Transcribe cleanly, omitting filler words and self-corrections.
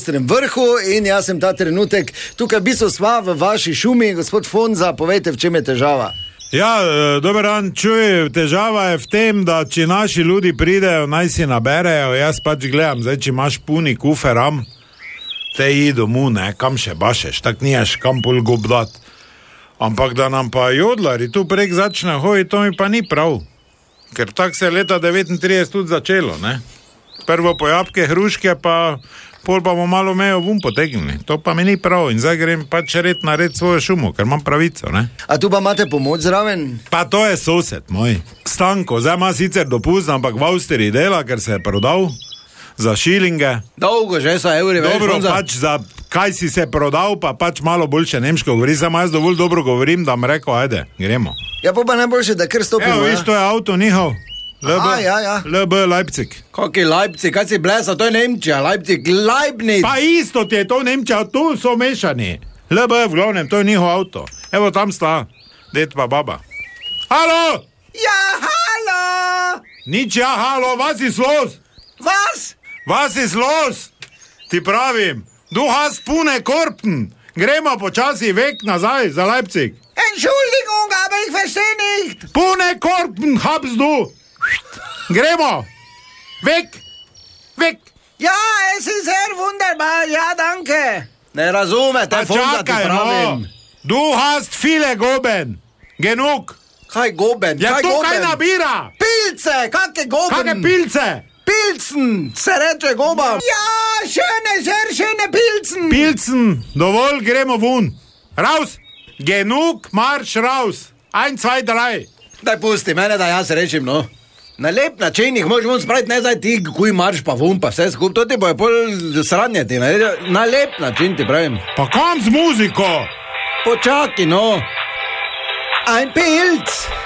Avstrem vrhu in jaz sem ta trenutek tukaj sva v vaši šumi. Gospod Fonza, povejte, v čem je težava? Ja, dober dan, čuj, težava je v tem, da če naši ljudi pridejo, naj si naberejo, jaz pač gledam, zdaj, če imaš puni kuferam, te idu mu, ne, kam še bašeš, tak niješ kam pol gob dat. Ampak da nam pa jodlari tu prek začne hoditi, to mi pa ni prav. Ker tak se je leta 39 tudi začelo, ne. Prvo po jabke, hruške, pa pol pa bomo malo mejo vun potegnili. To pa mi ni prav in zdaj grem pač red narediti svojo šumo, ker imam pravico, ne. A tu pa imate pomoč zraven? Pa to je sosed moj. Stanko, zdaj ima sicer dopust, ampak v Avstriji dela, ker se je prodal za šilinge. Dolgo že so evri, veš, dobro, Fonza? pač za kaj si se prodal, pa pač malo boljše nemško govori, samo jaz dovolj dobro govorim, da mi rekel, ajde, gremo. Ja, pa najboljše, da kar stopimo. Evo, viš, to je avto njihov. Ja. LB Leipzig. Kaki Leipzig, kaj si blesa, to je Nemčija, Leipzig, Leibniz. Pa isto ti je to Nemčija, tu so mešani. LB v glavnem, to je njihov avto. Evo tam sta, ded pa baba. Halo! Ja, halo! Nič ja, halo, was ist los? Was? Was ist los? Ti pravim, du hast pune Korpen. Gremo počasi weg nazaj za Leipzig. Entschuldigung, aber ich verstehe nicht. Pune Korpen habst du. Gremo. Weg. Weg. Ja, es ist sehr wunderbar, ja, danke. Ne razumete, Fonza, ti pravim. No. Du hast viele Goben. Genug. Kaj goben? Ja, kaj tu goben? kaj nabira. Pilze, kake goben? Kake pilce. Pilzen, se reče goba. Ja, schöne, sehr schöne Pilzen. Pilzen, dovolj, gremo vun. Raus. Genug, marš raus. 1, 2, 3. Daj pusti mene, da jaz rečem, no. Na lep način jih možemo spraviti, ne zdaj ti, kuj marš pa vun, pa vse skup, to ti bojo pol sranjeti, na lep način ti pravim. Pa kam z muziko? Počaki, no. Ein Pilz.